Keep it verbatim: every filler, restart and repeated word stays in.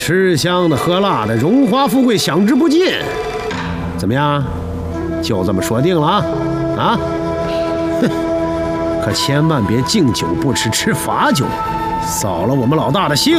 吃香的喝辣的，荣华富贵享之不尽。怎么样？就这么说定了啊？啊？哼！可千万别敬酒不吃吃罚酒，扫了我们老大的兴。